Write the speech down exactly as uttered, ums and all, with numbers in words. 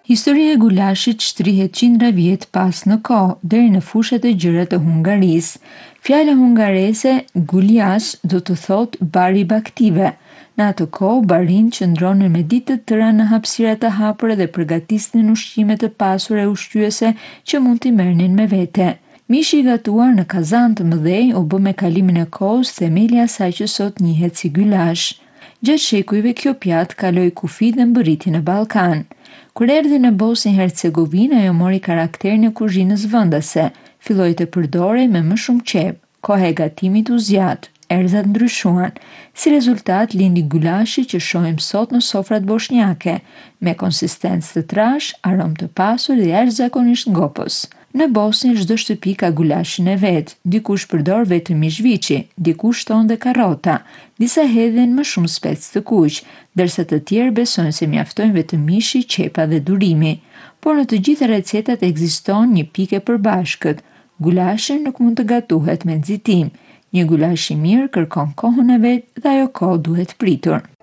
Historia e gulashit shtrihet qindra vjet pas në kohë, deri në fushat e gjera të Hungarisë. Fjala hungareze guljash do të thotë bar i baktive. Në atë kohë, barinë qëndronin me ditë të tëra në hapësira të hapura dhe përgatisnin ushqime të pasura e ushqyese që mund t'i merrnin me vete. Mishi i gatuar në kazan të mëdhenj u bë me kalimin e kohës themeli i asaj që sot njihet si gylash. Gjatë shekujve kjo pjatë kaloi kufi dhe mbërriti në Ballkan. Kur erdhi në Bosnjë Hercegovinë, ajo mori karakterin e kuzhinës vendase, filloi të përdorej me më shumë qep. Koha e gatimit u zgjat, erëzat ndryshuan. Si rezultat lindi gylashi që shohim sot në sofrat bosnjake, me konsistencë të trashë, aromë të pasur dhe jashtëzakonisht ngopës. Në Bosnjë çdo shtëpi ka gulashin e vet. Dikush përdor vetëm mish viçi, dikush shton dhe karrota. Disa hedhin më shumë specë të kuq, ndërsa të tjerë besojnë se mjaftojnë vetëm mishi, qepa dhe durimi. Por në të gjitha recetat ekziston një pikë e përbashkët. Gulashi nuk mund të gatuhet me nxitim. Një gulash i mirë kërkon kohën e vet dhe ajo kohë duhet pritur.